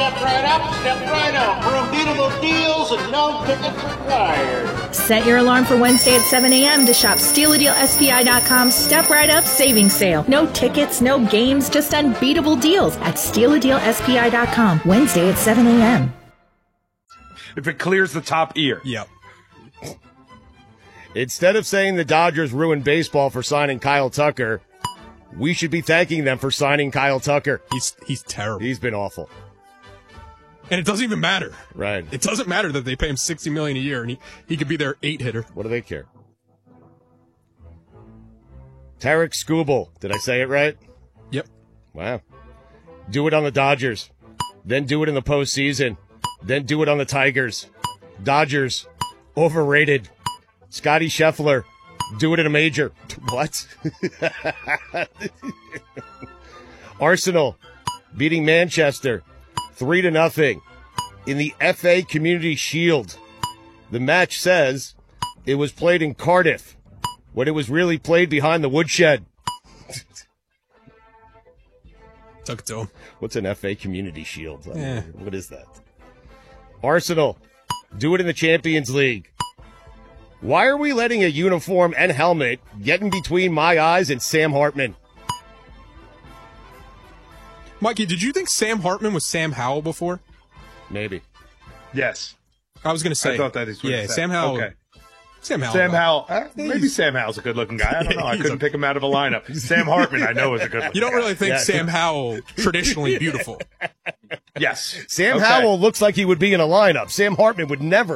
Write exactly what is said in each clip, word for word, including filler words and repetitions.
Step right up, step right out for unbeatable deals and no tickets required. Set your alarm for Wednesday at seven a.m. to shop Steal a Deal S P I dot com Step Right Up Savings Sale. No tickets, no games, just unbeatable deals at Steal a Deal S P I dot com Wednesday at seven a.m. If it clears the top ear. Yep. Instead of saying the Dodgers ruined baseball for signing Kyle Tucker, we should be thanking them for signing Kyle Tucker. He's he's terrible. He's been awful. And it doesn't even matter. Right. It doesn't matter that they pay him sixty million dollars a year and he, he could be their eight hitter. What do they care? Tarek Skubal. Did I say it right? Yep. Wow. Do it on the Dodgers. Then do it in the postseason. Then do it on the Tigers. Dodgers. Overrated. Scotty Scheffler. Do it in a major. What? Arsenal beating Manchester three to nothing in the F A Community Shield. The match says it was played in Cardiff when it was really played behind the woodshed. Took it to him. What's an F A Community Shield? I mean, Eh. What is that? Arsenal, do it in the Champions League. Why are we letting a uniform and helmet get in between my eyes and Sam Hartman? Mikey, did you think Sam Hartman was Sam Howell before? Maybe. Yes. I was going to say. I thought that is what Yeah, you said. Sam Howell. Okay. Sam Howell. Sam Howell. Uh, Yeah, maybe he's- Sam Howell's a good-looking guy. I don't know. I He's couldn't a- pick him out of a lineup. Sam Hartman, I know, is a good-looking You don't guy. really think Yeah. Sam Howell traditionally beautiful. Yes. Sam Okay. Howell looks like he would be in a lineup. Sam Hartman would never.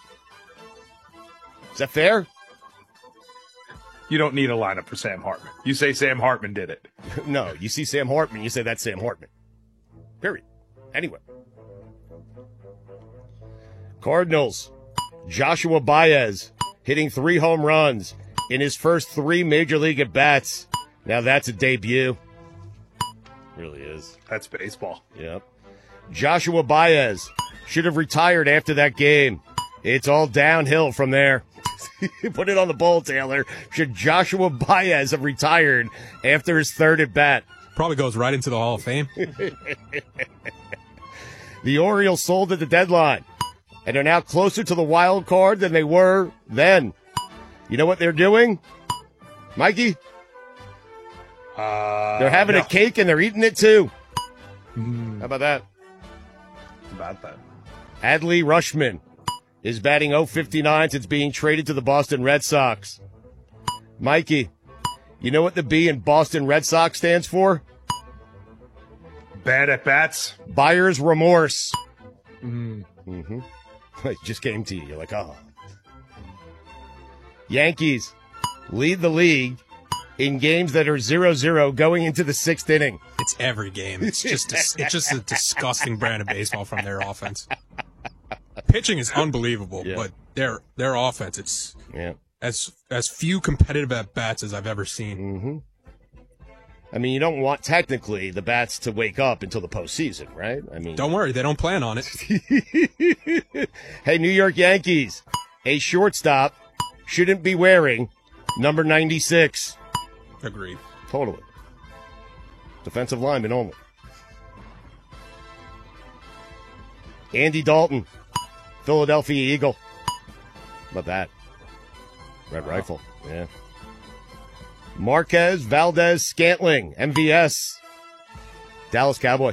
Is that fair? You don't need a lineup for Sam Hartman. You say Sam Hartman did it. No, you see Sam Hartman, you say that's Sam Hartman. Period. Anyway. Cardinals. Joshua Baez hitting three home runs in his first three major league at-bats. Now that's a debut. Really is. That's baseball. Yep. Joshua Baez should have retired after that game. It's all downhill from there. Put it on the bowl, Taylor. Should Joshua Baez have retired after his third at-bat? Probably goes right into the Hall of Fame. The Orioles sold at the deadline and are now closer to the wild card than they were then. You know what they're doing, Mikey? Uh, They're having no. a cake and they're eating it too. How about that? About that. Adley Rushman is batting oh fifty-nine since being traded to the Boston Red Sox. Mikey, you know what the B in Boston Red Sox stands for? Bad at bats. Buyer's remorse. Mm. Mm-hmm. It just came to you. You're like, oh. Yankees lead the league in games that are zero zero going into the sixth inning. It's every game. It's just dis- it's just a disgusting brand of baseball from their offense. Pitching is unbelievable, Yeah. but their their offense, it's Yeah. as as few competitive at bats as I've ever seen. Mm-hmm. I mean, you don't want technically the bats to wake up until the postseason, right? I mean, Don't worry, they don't plan on it. Hey, New York Yankees, a shortstop shouldn't be wearing number ninety-six. Agreed. Totally. Defensive lineman only. Andy Dalton, Philadelphia Eagle. How about that? Red Wow. Rifle. Yeah. Marquez Valdez Scantling, M V S. Dallas Cowboy.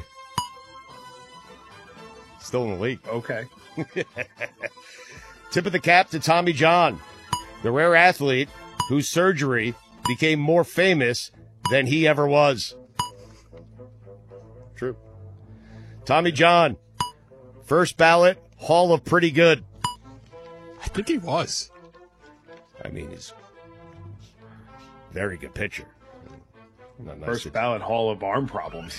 Still in the league. Okay. Tip of the cap to Tommy John, the rare athlete whose surgery became more famous than he ever was. True. Tommy John, first ballot Hall of Pretty Good. I think he was. I mean, he's a very good pitcher. Not nice First to- ballot Hall of Arm Problems.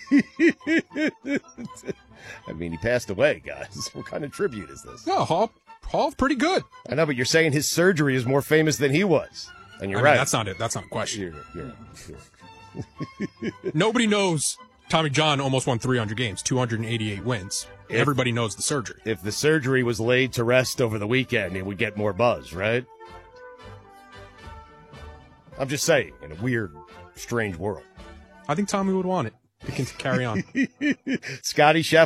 I mean, he passed away, guys. What kind of tribute is this? No, Hall Hall pretty good. I know, but you're saying his surgery is more famous than he was. And you're I mean, right. that's not it. That's not a question. You're, you're, you're, Nobody knows Tommy John almost won three hundred games, two hundred eighty-eight wins. If- Everybody knows the surgery. if the surgery was laid to rest over the weekend, it would get more buzz, right? I'm just saying, in a weird, strange world. I think Tommy would want it. He can carry on. Scotty Scheffler.